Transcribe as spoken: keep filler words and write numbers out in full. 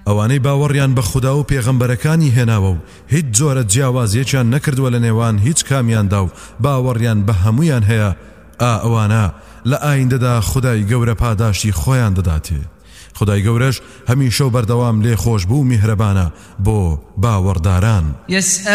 ئەوانەی باوەڕیان بە خودا و پێغەمبەرەکانی هێناوە و هیچ جۆرە جیاوازیەکیان نەکردووە لە نێوان هیچ کامیاندا و باوەڕیان بە هەمویان هەیە، ئا ئەوانە لە ئایندەدا خودای گەورە پاداشتی خۆیان دەداتێ. خدای گەورەش هەمیشە و بەردەوام لێ خۆش بوو میهرەبانە بۆ باوەڕداران.